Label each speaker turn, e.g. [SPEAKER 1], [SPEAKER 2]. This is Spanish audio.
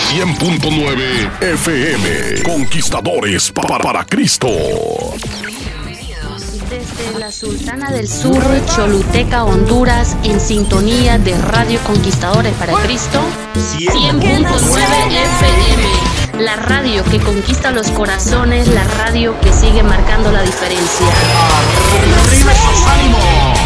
[SPEAKER 1] 100.9 FM. Conquistadores para Cristo.
[SPEAKER 2] Desde la Sultana del Sur, Choluteca, Honduras, en sintonía de Radio Conquistadores para Cristo, 100.9 FM. La radio que conquista los corazones, la radio que sigue marcando la diferencia.
[SPEAKER 1] ¡Arriba esos ánimos!